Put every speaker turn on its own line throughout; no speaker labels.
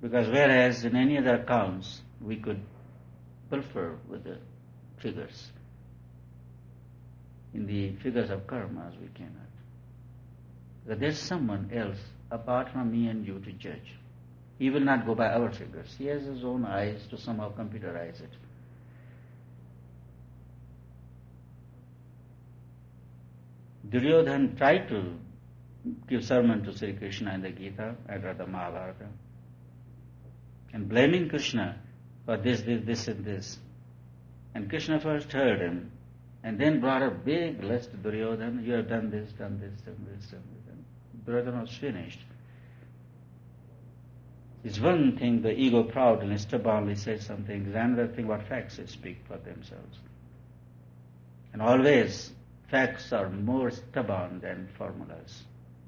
Because whereas in any other accounts we could pilfer with the figures, in the figures of karmas we cannot. Because there's someone else apart from me and you to judge. He will not go by our figures. He has his own eyes to somehow computerize it. Duryodhana tried to give sermon to Sri Krishna in the Gita and the Mahabharata, and blaming Krishna for this, and this. And Krishna first heard him, and then brought a big list to Duryodhana. You have done this, done this, done this, done this. And Duryodhana was finished. It's one thing the ego proud and stubbornly says something, it's another thing what facts speak for themselves. And always facts are more stubborn than formulas.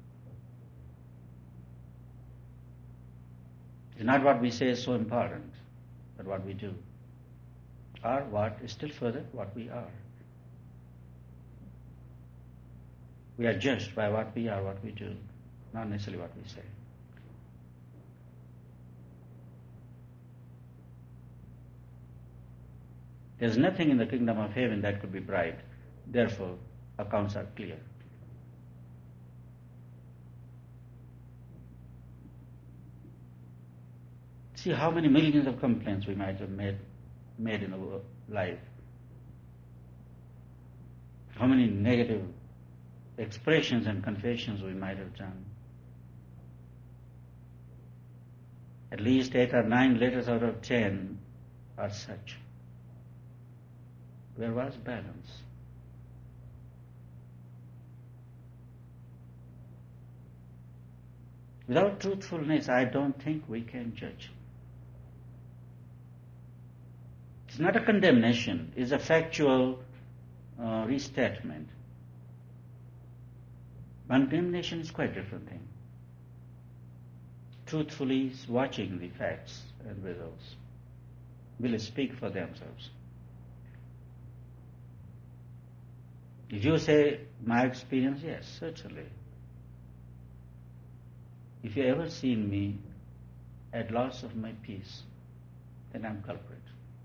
It's not what we say is so important, but what we do. Or what, still further, what we are. We are judged by what we are, what we do, not necessarily what we say. There's nothing in the kingdom of heaven that could be bribed. Therefore, accounts are clear. See how many millions of complaints we might have made in our life. How many negative expressions and confessions we might have done. At least 8 or 9 letters out of 10 are such. Where was balance? Without truthfulness, I don't think we can judge. It's not a condemnation, it's a factual restatement. Condemnation is quite a different thing. Truthfully watching the facts and results will speak for themselves. If you say, my experience, yes, certainly. If you ever seen me at loss of my peace, then I'm culprit.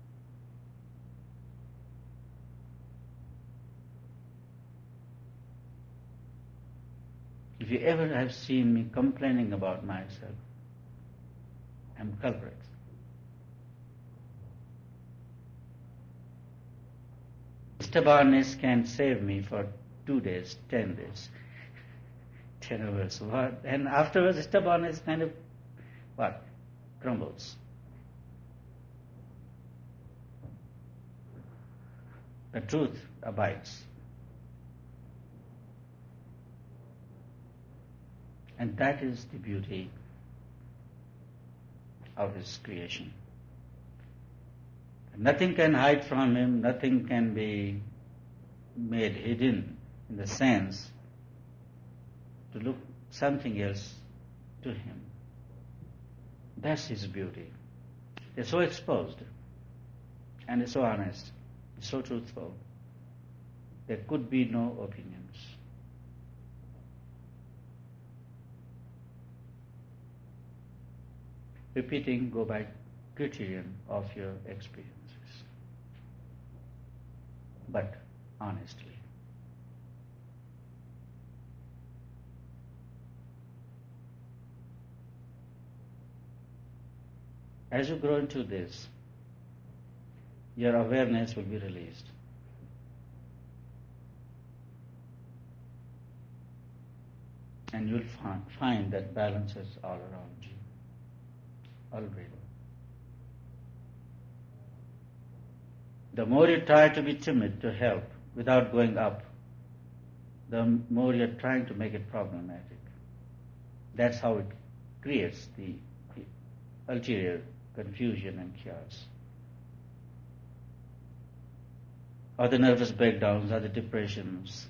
If you ever have seen me complaining about myself, I'm culprit. Stubbornness can save me for 2 days, 10 days, 10 hours. And afterwards, stubbornness kind of, crumbles. The truth abides. And that is the beauty of His creation. Nothing can hide from Him, nothing can be made hidden in the sense to look something else to Him. That's His beauty. They're so exposed and so honest, so truthful. There could be no opinions. Repeating, go by criterion of your experiences, but honestly. As you grow into this, your awareness will be released. And you'll find that balance is all around you, already. The more you try to be timid to help without going up, the more you're trying to make it problematic. That's how it creates the ulterior confusion and chaos. Or the nervous breakdowns, or the depressions,